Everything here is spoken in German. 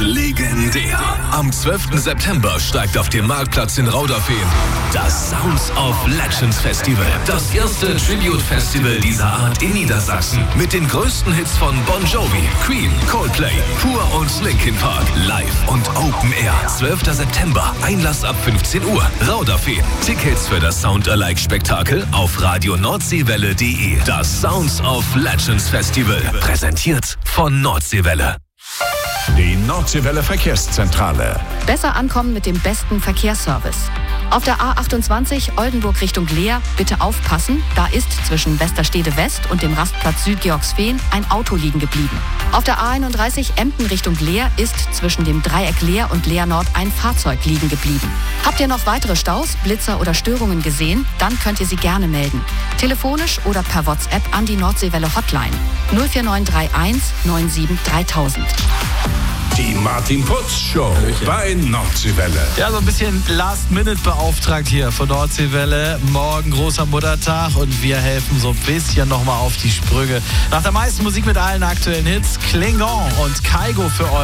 legendär. Am 12. September steigt auf dem Marktplatz in Rauderfehn das Sounds of Legends Festival. Das erste Tribute-Festival dieser Art in Niedersachsen. Mit den größten Hits von Bon Jovi, Queen, Coldplay, Pur und Linkin Park. Live und Open Air. 12. September. Einlass ab 15 Uhr. Rauderfehn. Tickets für das Sound-Alike-Spektakel auf radionordseewelle.de. Das Sounds of Legends Festival. Präsentiert von Nordseewelle. Die Nordseewelle Verkehrszentrale. Besser ankommen mit dem besten Verkehrsservice. Auf der A28 Oldenburg Richtung Leer bitte aufpassen. Da ist zwischen Westerstede West und dem Rastplatz Südgeorgsfehn ein Auto liegen geblieben. Auf der A31 Emden Richtung Leer ist zwischen dem Dreieck Leer und Leer Nord ein Fahrzeug liegen geblieben. Habt ihr noch weitere Staus, Blitzer oder Störungen gesehen? Dann könnt ihr sie gerne melden. Telefonisch oder per WhatsApp an die Nordseewelle Hotline 04931 97 3000. Die Martin Putz Show bei Nordseewelle. Ja, so ein bisschen Last-Minute beauftragt hier von Nordseewelle. Morgen großer Muttertag und wir helfen so ein bisschen nochmal auf die Sprünge. Nach der meisten Musik mit allen aktuellen Hits, Klingon und Kaigo für euch.